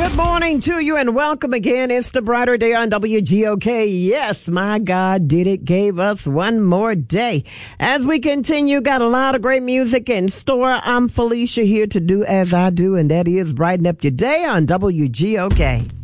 Good morning to you and welcome again. It's the brighter day on WGOK. Yes, my God did it. Gave us one more day. As we continue, got a lot of great music in store. I'm Felicia here to do as I do, and that is brighten up your day on WGOK.